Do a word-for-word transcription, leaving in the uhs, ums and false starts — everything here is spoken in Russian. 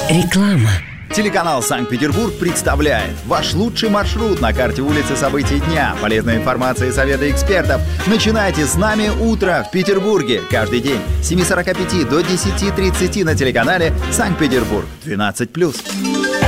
Реклама. Телеканал «Санкт-Петербург» представляет ваш лучший маршрут на карте улицы событий дня. Полезная информация и советы экспертов. Начинайте с нами утро в Петербурге. Каждый день с семи сорока пяти до десяти тридцати на телеканале «Санкт-Петербург» двенадцать плюс.